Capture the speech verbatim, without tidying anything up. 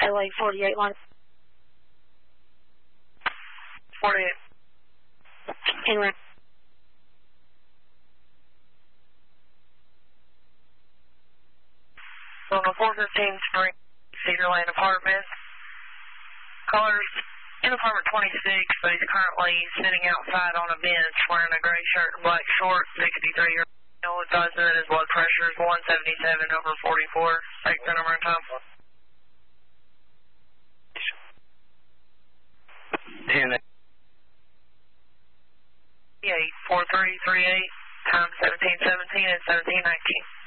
L A forty-eight line. forty-eight. En route. On the four fifteen Spring Cedar Lane apartment. Caller's in apartment twenty-six, but he's currently sitting outside on a bench wearing a gray shirt and black shorts, sixty-three year old. Advising that his blood pressure is one seventy-seven over forty-four. Take the number and time. ten eight four three three eight, time seventeen seventeen and seventeen nineteen.